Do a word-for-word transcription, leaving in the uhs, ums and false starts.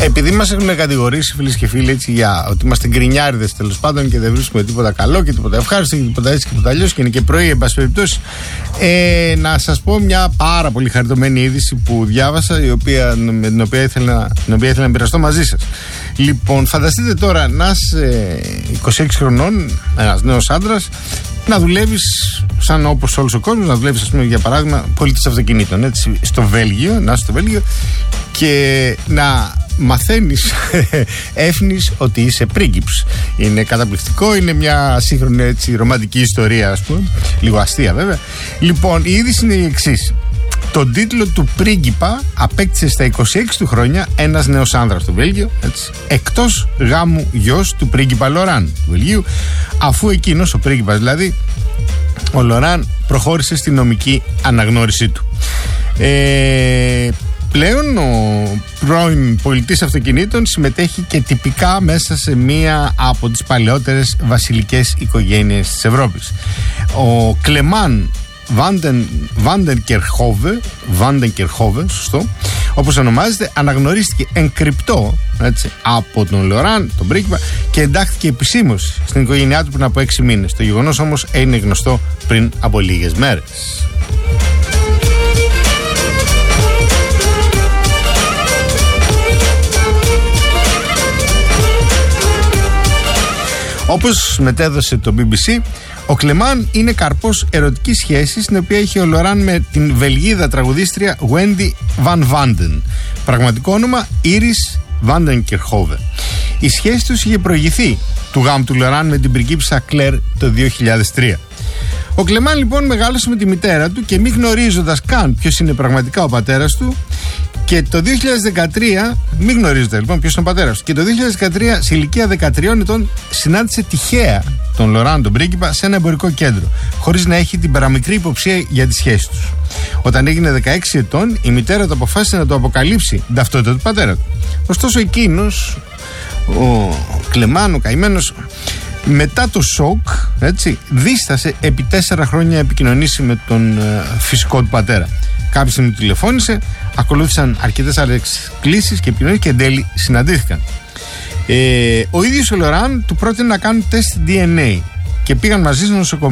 Επειδή μας έχουν κατηγορήσει, φίλες και φίλοι, έτσι, για ότι είμαστε γκρινιάριδες τέλος πάντων και δεν βρίσκουμε τίποτα καλό και τίποτα ευχάριστο και τίποτα έτσι και τίποτα αλλιώς και είναι και πρωί, εν πάση περιπτώσει, ε, να σας πω μια πάρα πολύ χαριτωμένη είδηση που διάβασα, η οποία, με την οποία ήθελα, την οποία ήθελα να μοιραστώ μαζί σας. Λοιπόν, φανταστείτε τώρα ένας ε, είκοσι έξι χρονών, ένας νέος άντρας, να δουλεύεις σαν όπως όλος ο κόσμος, να δουλεύεις, ας πούμε, για παράδειγμα, πολίτης αυτοκινήτων, έτσι, στο Βέλγιο, να είσαι στο Βέλγιο και να μαθαίνεις έφνης ότι είσαι πρίγκιπς. Είναι καταπληκτικό, είναι μια σύγχρονη, έτσι, ρομαντική ιστορία, ας πούμε, λίγο αστεία βέβαια. Λοιπόν, η είδηση είναι η εξής. Τον τίτλο του πρίγκιπα απέκτησε στα είκοσι έξι του χρόνια ένας νέος άνδρας στο Βέλγιο, έτσι, εκτός γάμου γιος του πρίγκιπα Λοράν του Βελγίου, αφού εκείνος, ο πρίγκιπας δηλαδή, ο Λοράν, προχώρησε στη νομική αναγνώρισή του. Ε, πλέον ο πρώην πολιτής αυτοκινήτων συμμετέχει και τυπικά μέσα σε μία από τις παλαιότερες βασιλικές οικογένειες της Ευρώπης. Ο Κλεμάν Βάντενκερχόβε, Βάντενκερχόβε, σωστό, όπως ονομάζεται, αναγνωρίστηκε εν κρυπτό, έτσι, από τον Λοράν, τον πρίγκιπα, και εντάχθηκε επισήμως στην οικογένειά του πριν από έξι μήνες. Το γεγονός όμως είναι γνωστό πριν από λίγες μέρες. Όπως μετέδωσε το μπι μπι σι, ο Κλεμάν είναι καρπός ερωτικής σχέσης την οποία είχε ο Λοράν με την Βελγίδα τραγουδίστρια Wendy Van Vanden. Πραγματικό όνομα Iris Vandenkerhove. Η σχέση τους είχε προηγηθεί του γάμου του Λοράν με την πριγκίπισσα Κλέρ το δύο χιλιάδες τρία. Ο Κλεμάν λοιπόν μεγάλωσε με τη μητέρα του και μη γνωρίζοντας καν ποιος είναι πραγματικά ο πατέρας του, και το δύο χιλιάδες δεκατρία, μη γνωρίζετε λοιπόν ποιος είναι ο πατέρας του, και το δύο χιλιάδες δεκατρία σε ηλικία δεκατριών ετών συνάντησε τυχαία τον Λοράν τον πρίγκιπα σε ένα εμπορικό κέντρο, χωρίς να έχει την παραμικρή υποψία για τη σχέση τους. Όταν έγινε δεκαέξι ετών, η μητέρα του αποφάσισε να το αποκαλύψει την ταυτότητα του πατέρα του. Ωστόσο εκείνος, ο Κλεμάν, ο καημένος, μετά το σοκ, έτσι, δίστασε επί τέσσερα χρόνια να επικοινωνήσει με τον ε, φυσικό του πατέρα. Κάποια στιγμή του τηλεφώνησε, ακολούθησαν αρκετές άλλες κλήσεις και επικοινωνίες και εν τέλει συναντήθηκαν. Ε, ο ίδιος ο Λοράν του πρότεινε να κάνουν τεστ ντι εν έι και πήγαν μαζί στο νοσοκομείο.